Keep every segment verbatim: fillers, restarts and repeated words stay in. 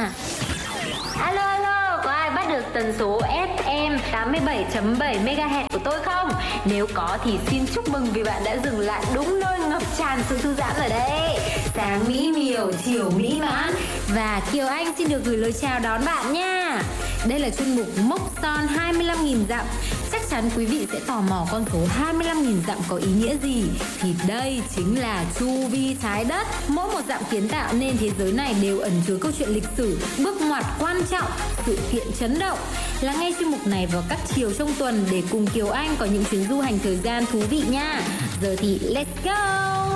nha. Alo alo, có ai bắt được tần số ép em tám mươi bảy chấm bảy MHz của tôi không? Nếu có thì xin chúc mừng vì bạn đã dừng lại đúng nơi ngập tràn sự thư giãn rồi đấy. Sáng mỹ miều, chiều mỹ mãn. Và Kiều Anh xin được gửi lời chào đón bạn nha. Đây là chuyên mục Mốc Son hai mươi lăm nghìn dặm. Chắc chắn quý vị sẽ tò mò con số hai mươi lăm nghìn dặm có ý nghĩa gì. Thì đây chính là chu vi trái đất. Mỗi một dặm kiến tạo nên thế giới này đều ẩn chứa câu chuyện lịch sử, bước ngoặt quan trọng, sự kiện chấn động. Lắng nghe chuyên mục này vào các chiều trong tuần để cùng Kiều Anh có những chuyến du hành thời gian thú vị nha. Giờ thì let's go!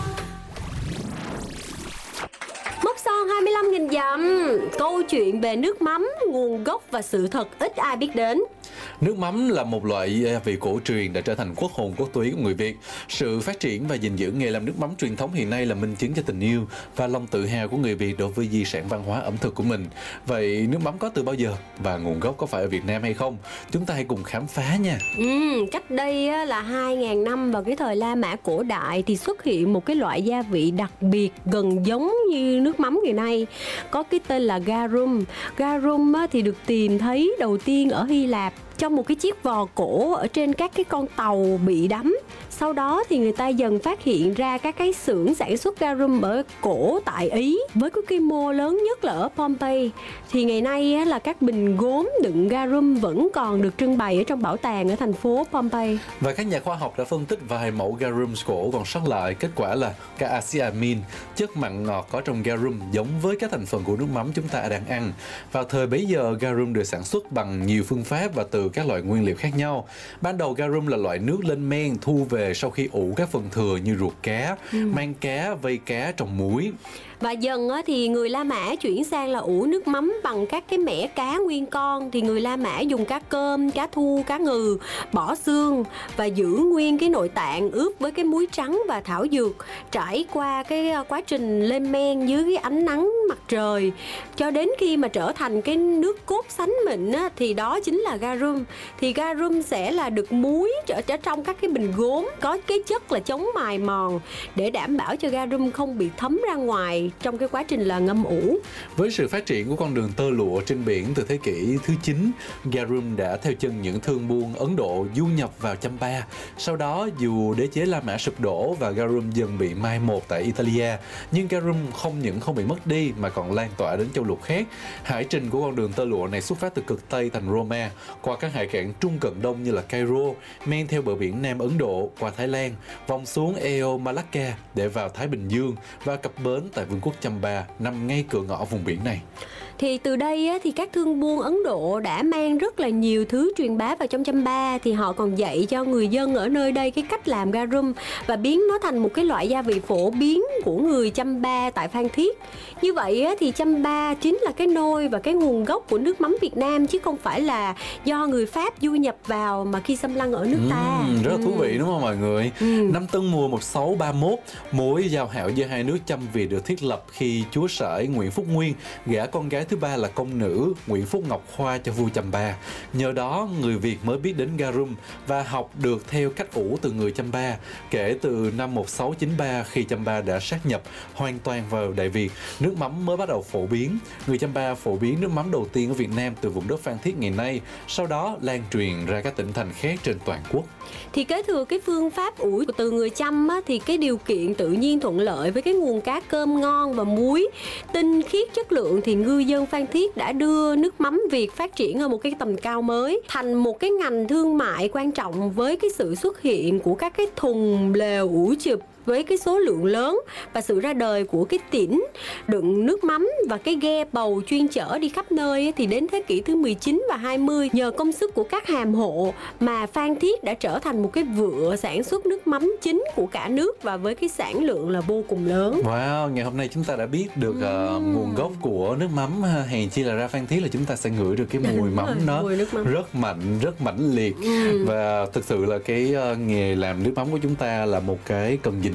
Mốc son hai mươi lăm nghìn dặm, câu chuyện về nước mắm, nguồn gốc và sự thật ít ai biết đến. Nước mắm là một loại gia vị cổ truyền đã trở thành quốc hồn quốc túy của người Việt. Sự phát triển và gìn giữ nghề làm nước mắm truyền thống hiện nay là minh chứng cho tình yêu và lòng tự hào của người Việt đối với di sản văn hóa ẩm thực của mình. Vậy nước mắm có từ bao giờ và nguồn gốc có phải ở Việt Nam hay không? Chúng ta hãy cùng khám phá nha. Ừ, cách đây là hai nghìn năm vào cái thời La Mã cổ đại thì xuất hiện một cái loại gia vị đặc biệt gần giống như nước mắm ngày nay, có cái tên là garum. Garum thì được tìm thấy đầu tiên ở Hy Lạp trong một cái chiếc vò cổ ở trên các cái con tàu bị đắm. Sau đó thì người ta dần phát hiện ra các cái xưởng sản xuất garum ở cổ tại Ý, với cái quy mô lớn nhất là ở Pompeii. Thì ngày nay là các bình gốm đựng garum vẫn còn được trưng bày ở trong bảo tàng ở thành phố Pompeii. Và các nhà khoa học đã phân tích vài mẫu garum cổ còn sót lại. Kết quả là caseamin, chất mặn ngọt có trong garum giống với các thành phần của nước mắm chúng ta đang ăn. Vào thời bấy giờ, garum được sản xuất bằng nhiều phương pháp và từ các loại nguyên liệu khác nhau. Ban đầu garum là loại nước lên men thu về sau khi ủ các phần thừa như ruột cá, ừ. mang cá, vây cá, trồng muối. Và dần thì người La Mã chuyển sang là ủ nước mắm bằng các cái mẻ cá nguyên con. Thì người La Mã dùng cá cơm, cá thu, cá ngừ, bỏ xương và giữ nguyên cái nội tạng, ướp với cái muối trắng và thảo dược, trải qua cái quá trình lên men dưới cái ánh nắng mặt trời cho đến khi mà trở thành cái nước cốt sánh mịn á, thì đó chính là garum. Thì garum sẽ là được muối ở, ở trong các cái bình gốm có cái chất là chống mài mòn để đảm bảo cho garum không bị thấm ra ngoài trong cái quá trình là ngâm ủ. Với sự phát triển của con đường tơ lụa trên biển từ thế kỷ thứ chín, garum đã theo chân những thương buôn Ấn Độ du nhập vào Chamba. Sau đó, dù đế chế La Mã sụp đổ và garum dần bị mai một tại Italia, nhưng garum không những không bị mất đi mà còn lan tỏa đến châu lục khác. Hải trình của con đường tơ lụa này xuất phát từ cực Tây thành Roma, qua các hải cảng Trung Cận Đông như là Cairo, men theo bờ biển Nam Ấn Độ, qua Thái Lan, vòng xuống Eo Malacca để vào Thái Bình Dương và cập bến tại vương quốc Chamba nằm ngay cửa ngõ vùng biển này. Thì từ đây á, thì các thương buôn Ấn Độ đã mang rất là nhiều thứ truyền bá vào trong Chamba. Thì họ còn dạy cho người dân ở nơi đây cái cách làm garum và biến nó thành một cái loại gia vị phổ biến của người Chamba tại Phan Thiết. Như vậy á, thì Chamba chính là cái nôi và cái nguồn gốc của nước mắm Việt Nam, chứ không phải là do người Pháp du nhập vào mà khi xâm lăng ở nước ta. Uhm, rất ừ. thú vị đúng không mọi người? Ừ. Năm Tân Mùa một nghìn sáu trăm ba mươi mốt, mối giao hảo giữa hai nước Chăm Việt được thiết lập khi chúa Sởi Nguyễn Phúc Nguyên gả con gái thứ ba là công nữ Nguyễn Phúc Ngọc Khoa cho vua Chamba. Nhờ đó người Việt mới biết đến garum và học được theo cách ủ từ người Chamba. Kể từ năm một nghìn sáu trăm chín mươi ba, khi Chamba đã sát nhập hoàn toàn vào Đại Việt, nước mắm mới bắt đầu phổ biến. Người Chamba phổ biến nước mắm đầu tiên ở Việt Nam từ vùng đất Phan Thiết ngày nay, sau đó lan truyền ra các tỉnh thành khác trên toàn quốc. Thì kế thừa cái phương pháp ủ từ người Chăm á, thì cái điều kiện tự nhiên thuận lợi với cái nguồn cá cơm ngon và muối tinh khiết chất lượng, thì ngư dân Phan Thiết đã đưa nước mắm Việt phát triển ở một cái tầm cao mới, thành một cái ngành thương mại quan trọng với cái sự xuất hiện của các cái thùng lều ủ chụp với cái số lượng lớn và sự ra đời của cái tỉn đựng nước mắm và cái ghe bầu chuyên chở đi khắp nơi. Thì đến thế kỷ thứ mười chín và hai mươi, nhờ công sức của các hàm hộ mà Phan Thiết đã trở thành một cái vựa sản xuất nước mắm chính của cả nước và với cái sản lượng là vô cùng lớn. Wow, ngày hôm nay chúng ta đã biết được uh, nguồn gốc của nước mắm. Hèn chi là ra Phan Thiết là chúng ta sẽ ngửi được cái mùi mắm nó mắm. rất mạnh, rất mãnh liệt. ừ. Và thực sự là cái uh, nghề làm nước mắm của chúng ta là một cái cần gìn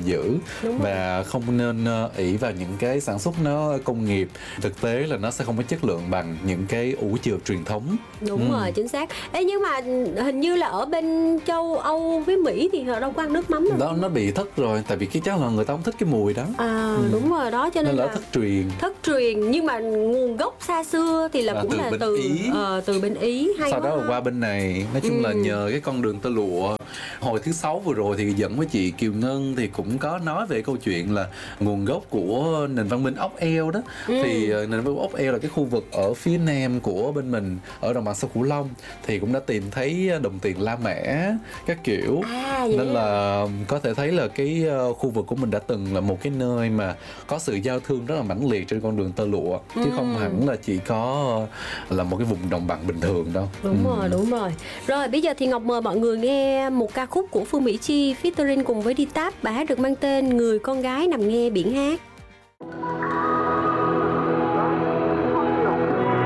giữ. Đúng rồi. Và không nên ờ, ỷ vào những cái sản xuất nó công nghiệp. Thực tế là nó sẽ không có chất lượng bằng những cái ủ chượp truyền thống. Đúng Ừ. rồi, chính xác. Ê, nhưng mà hình như là ở bên châu Âu với Mỹ thì họ đâu có ăn nước mắm đâu. Đó, nó bị thất rồi, tại vì cái chắc là người ta không thích cái mùi đó. À, đúng rồi đó, cho Nên nên là là thất truyền. thất truyền. Nhưng mà nguồn gốc xa xưa thì là Là cũng từ là bên từ Ý. ờ, từ bên Ý. Hay Sau quá đó là ha. qua bên này. Nói chung Ừ. là nhờ cái con đường tơ lụa. Hồi thứ sáu vừa rồi thì dẫn với chị Kiều Ngân thì cũng có nói về câu chuyện là nguồn gốc của nền văn minh ốc eo đó. Ừ. Thì ờ, nền văn minh ốc eo là cái khu vực ở phía nam của bên mình, ở đồng bằng sông Cửu Long, thì cũng đã tìm thấy đồng tiền La Mã các kiểu. À, vậy Nên à. là có thể thấy là cái ờ, khu vực của mình đã từng là một cái nơi mà có sự giao thương rất là mãnh liệt trên con đường tơ lụa, chứ không hẳn là chỉ có là một cái vùng đồng bằng bình thường đâu. Đúng Ừ. rồi, đúng rồi. Rồi bây giờ thì Ngọc mời mọi người nghe một ca khúc của Phương Mỹ Chi featuring cùng với Đi Táp, bài hát được mang tên Người con gái nằm nghe biển hát.